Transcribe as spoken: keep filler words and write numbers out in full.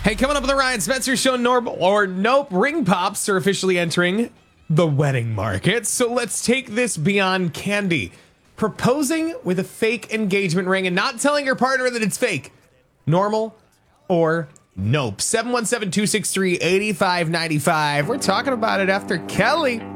Hey, coming up on the Ryan Spencer Show, normal or nope, ring pops are officially entering the wedding market. So let's take this beyond candy. Proposing with a fake engagement ring and not telling your partner that it's fake. Normal or nope. seven one seven, two six three, eight five nine five. We're talking about it after Kelly.